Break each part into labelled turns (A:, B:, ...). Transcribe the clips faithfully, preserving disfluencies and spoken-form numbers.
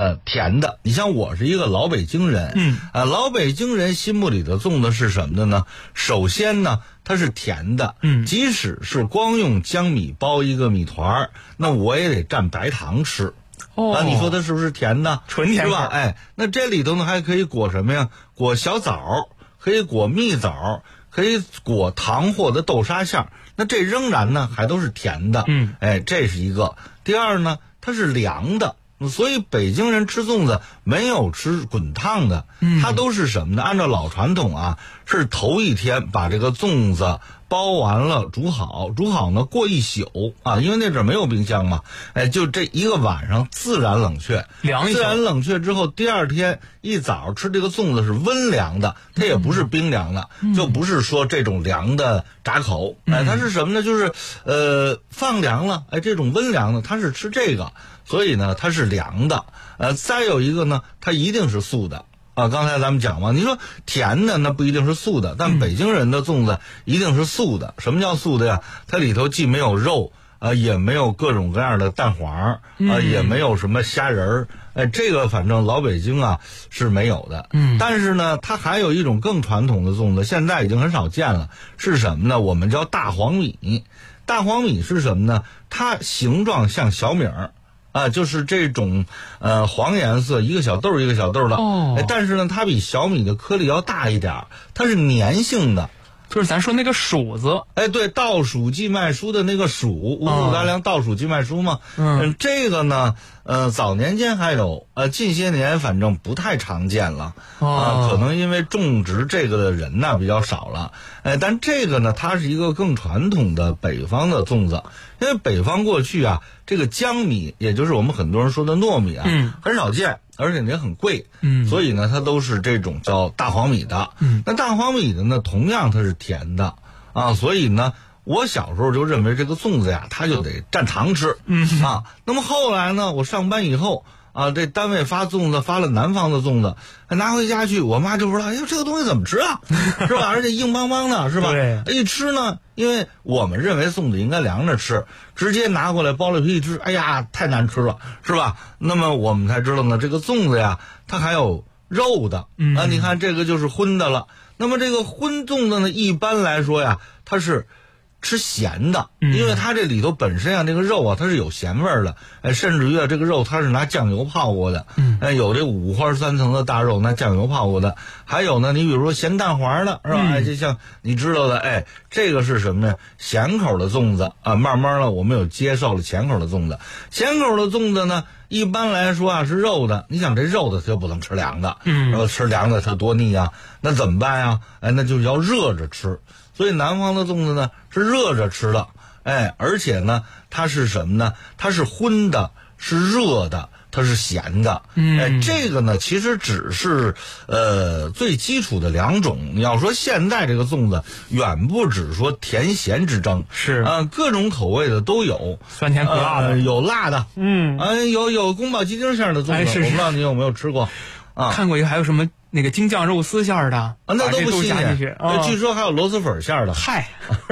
A: 呃甜的。你像我是一个老北京人，
B: 嗯，
A: 啊、呃，老北京人心目里的粽子是什么的呢？首先呢，它是甜的，
B: 嗯，
A: 即使是光用江米包一个米团，那我也得蘸白糖吃。
B: 哦，
A: 啊，你说它是不是甜的？
B: 纯甜
A: 是吧？哎，那这里头呢还可以裹什么呀？裹小枣，可以裹蜜枣，可以裹糖或者豆沙馅儿。那这仍然呢还都是甜的。
B: 嗯，
A: 哎，这是一个。第二呢，它是凉的。所以北京人吃粽子没有吃滚烫的，它都是什么呢？按照老传统啊，是头一天把这个粽子包完了煮好，煮好呢过一宿啊，因为那阵没有冰箱嘛，哎，就这一个晚上自然冷却，
B: 凉一宿，
A: 自然冷却之后，第二天一早吃这个粽子是温凉的，它也不是冰凉的，
B: 嗯、
A: 就不是说这种凉的扎口，哎，它是什么呢？就是呃放凉了，哎，这种温凉的，它是吃这个。所以呢，它是凉的，呃，再有一个呢，它一定是素的啊。刚才咱们讲嘛，你说甜的那不一定是素的，但北京人的粽子一定是素的。什么叫素的呀？它里头既没有肉啊、呃，也没有各种各样的蛋黄啊、呃，也没有什么虾仁儿。哎，这个反正老北京啊是没有的。
B: 嗯，
A: 但是呢，它还有一种更传统的粽子，现在已经很少见了，是什么呢？我们叫大黄米。大黄米是什么呢？它形状像小米儿。啊，就是这种呃黄颜色，一个小豆一个小豆的，
B: 哦，
A: 哎，但是呢，它比小米的颗粒要大一点，它是粘性的，
B: 就是咱说那个黍子，
A: 哎，对，稻黍稷麦黍的那个黍，五谷杂粮稻黍稷麦黍嘛，
B: 嗯，
A: 这个呢，呃，早年间还有，呃，近些年反正不太常见了，啊、
B: 哦
A: 呃，可能因为种植这个的人呢比较少了，哎，但这个呢，它是一个更传统的北方的粽子，因为北方过去啊。这个江米，也就是我们很多人说的糯米啊，
B: 嗯，
A: 很少见，而且也很贵，
B: 嗯，
A: 所以呢，它都是这种叫大黄米的，
B: 嗯，
A: 那大黄米的呢，同样它是甜的啊，所以呢，我小时候就认为这个粽子呀，它就得蘸糖吃，
B: 嗯
A: 啊，那么后来呢，我上班以后。啊，这单位发粽子，发了南方的粽子，拿回家去，我妈就不知道，哎呦，这个东西怎么吃啊，是吧？而且硬邦邦的，是吧？
B: 对，
A: 一吃呢，因为我们认为粽子应该凉着吃，直接拿过来剥了皮一吃，哎呀，太难吃了，是吧？那么我们才知道呢，这个粽子呀，它还有肉的，
B: 嗯、
A: 啊，你看这个就是荤的了。那么这个荤粽子呢，一般来说呀，它是。吃咸的，因为它这里头本身啊，这个肉啊，它是有咸味儿的，哎，甚至于啊，这个肉它是拿酱油泡过的，
B: 嗯，
A: 哎，有这五花三层的大肉拿酱油泡过的，还有呢，你比如说咸蛋黄的，是吧？
B: 嗯、
A: 哎，就像你知道的，哎，这个是什么呢？咸口的粽子啊，慢慢的我们有接受了咸口的粽子，咸口的粽子呢，一般来说啊是肉的，你想这肉的它就不能吃凉的，
B: 嗯，
A: 然后吃凉的它多腻啊，那怎么办呀？哎，那就要热着吃。所以南方的粽子呢是热着吃的，哎，而且呢它是什么呢？它是荤的，是热的，它是咸的，
B: 嗯，
A: 哎，这个呢其实只是呃最基础的两种。你要说现在这个粽子远不止说甜咸之争，
B: 是
A: 啊、呃，各种口味的都有，
B: 酸甜苦辣的，
A: 呃、有辣的，
B: 嗯，
A: 啊、呃，有有宫保鸡丁馅的粽子，
B: 哎、是是
A: 我不知道你有没有吃过。啊，
B: 看过一个还有什么那个京酱肉丝馅儿的啊，
A: 那都不新鲜。
B: 哦、
A: 据说还有螺蛳粉馅的，
B: 嗨，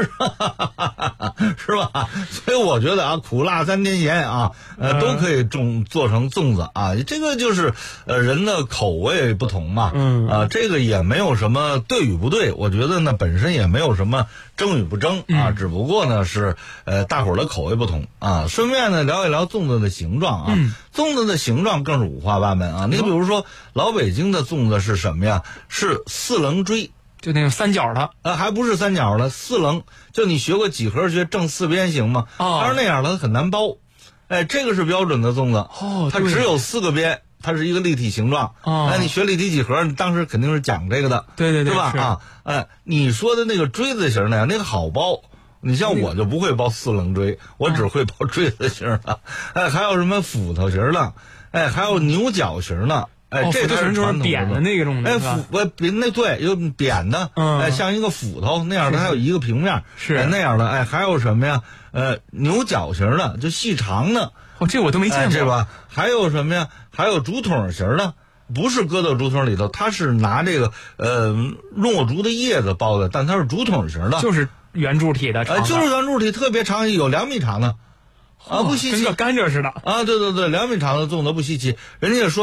A: 是吧？所以我觉得啊，苦辣三甜咸啊，呃，嗯、都可以种做成粽子啊。这个就是呃人的口味不同嘛，
B: 嗯
A: 啊，这个也没有什么对与不对，我觉得呢本身也没有什么争与不争啊，
B: 嗯、
A: 只不过呢是呃大伙儿的口味不同啊。顺便呢聊一聊粽子的形状啊，
B: 嗯、
A: 粽子的形状更是五花八门啊。你比如说老北京的粽子是什么呀？是四棱锥。
B: 就那种三角的，
A: 呃，还不是三角的，四棱。就你学过几何学正四边形吗？
B: 哦，
A: 它是那样的，它很难包。哎，这个是标准的粽子。
B: 哦，
A: 它只有四个边，它是一个立体形状。
B: 哦，
A: 哎，你学立体几何，你当时肯定是讲这个的。
B: 对对对，
A: 是吧？
B: 是
A: 啊，哎，你说的那个锥子形的呀，那个好包。你像我就不会包四棱锥，我只会包锥子形的。哎，还有什么斧头形的？哎，还有牛角形的。哎，
B: 哦、
A: 这
B: 是就是扁的那种的，
A: 哎，斧我扁那对，有扁的，
B: 嗯，
A: 哎，像一个斧头那样的，还有一个平面，
B: 是、
A: 哎、那样的，哎，还有什么呀？呃，牛角形的，就细长的，
B: 哦，这我都没见过，
A: 是、哎、吧？还有什么呀？还有竹筒形的，不是搁到竹筒里头，它是拿这个呃糯竹的叶子包的，但它是竹筒型的，
B: 就是圆柱体的，
A: 哎、呃，就是圆柱体，特别长，有两米长的。啊，不稀奇，
B: 跟个甘蔗似的
A: 啊！对对对，两米长的粽子不稀奇，人家也说。